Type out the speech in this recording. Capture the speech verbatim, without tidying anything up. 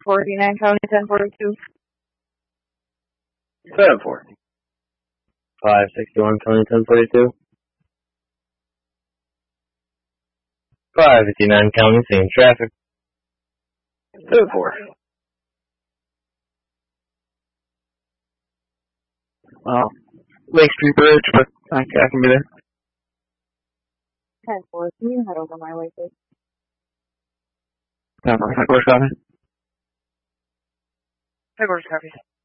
forty-nine County ten forty-two. seven four. five sixty-one County ten forty-two. five fifty-nine County same traffic. seven four. Well, Lake Street Bridge, but I, I can be there. ten four. Can you head over my way, please? Never. Where's Coffee? Headquarters copy.